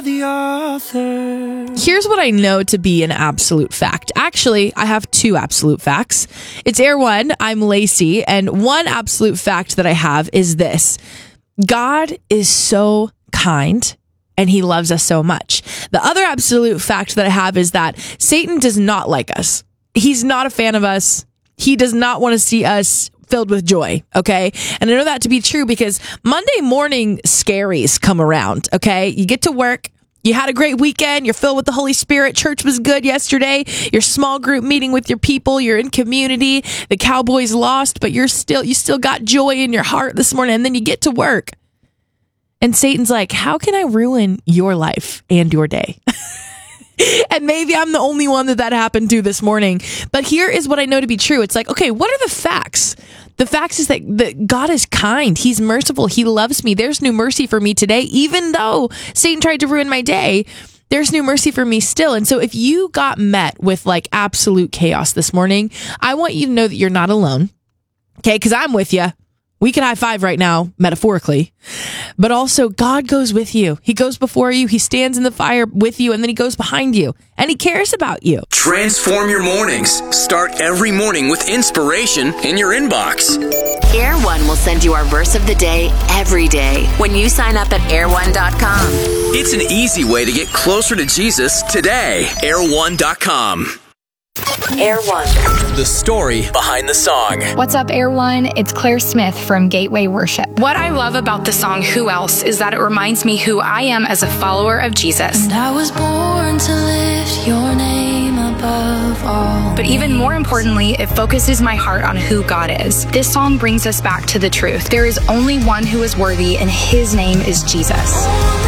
The author. Here's what I know to be an absolute fact. Actually, I have two absolute facts. It's Air One. I'm Lacey. And one absolute fact that I have is this. God is so kind and he loves us so much. The other absolute fact that I have is that Satan does not like us. He's not a fan of us. He does not want to see us filled with joy, okay? And I know that to be true because Monday morning scaries come around, okay? You get to work, you had a great weekend, you're filled with the Holy Spirit, church was good yesterday, your small group meeting with your people, you're in community, the Cowboys lost, but you still got joy in your heart this morning, and then you get to work. And Satan's like, how can I ruin your life and your day? And maybe I'm the only one that happened to this morning. But here is what I know to be true. It's like, okay, what are the facts? The facts is that God is kind. He's merciful. He loves me. There's new mercy for me today. Even though Satan tried to ruin my day, there's new mercy for me still. And so if you got met with like absolute chaos this morning, I want you to know that you're not alone. Okay, because I'm with you. We can high five right now, metaphorically, but also God goes with you. He goes before you. He stands in the fire with you, and then he goes behind you, and he cares about you. Transform your mornings. Start every morning with inspiration in your inbox. Air One will send you our verse of the day every day when you sign up at airone.com. It's an easy way to get closer to Jesus today. Air1.com. Air One. The story behind the song. What's up, Air One? It's Claire Smith from Gateway Worship. What I love about the song Who Else is that it reminds me who I am as a follower of Jesus. And I was born to lift your name above all. But even more importantly, it focuses my heart on who God is. This song brings us back to the truth. There is only one who is worthy, and his name is Jesus.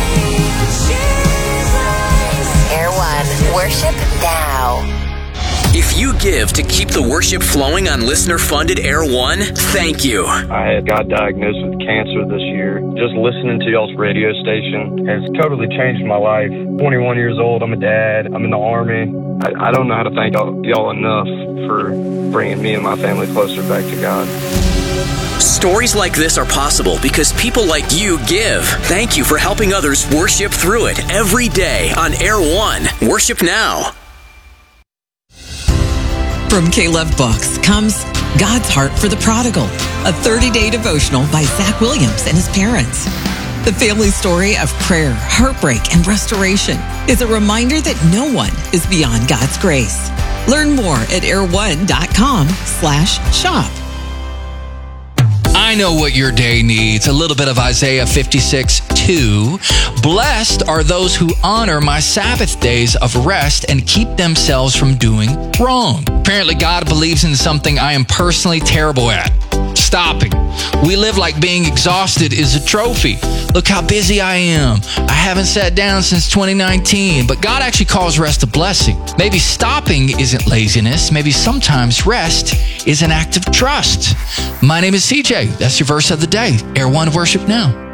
Air One. Worship now. If you give to keep the worship flowing on listener-funded Air One, thank you. I got diagnosed with cancer this year. Just listening to y'all's radio station has totally changed my life. 21 years old, I'm a dad, I'm in the Army. I don't know how to thank y'all enough for bringing me and my family closer back to God. Stories like this are possible because people like you give. Thank you for helping others worship through it every day on Air One. Worship now. From K-Love Books comes God's Heart for the Prodigal, a 30-day devotional by Zach Williams and his parents. The family story of prayer, heartbreak, and restoration is a reminder that no one is beyond God's grace. Learn more at air1.com/shop. I know what your day needs. A little bit of Isaiah 56:2. Blessed are those who honor my Sabbath days of rest and keep themselves from doing wrong. Apparently, God believes in something I am personally terrible at. Stopping. We live like being exhausted is a trophy. Look how busy I am. I haven't sat down since 2019, but God actually calls rest a blessing. Maybe stopping isn't laziness. Maybe sometimes rest is an act of trust. My name is CJ. That's your verse of the day. Air One, worship now.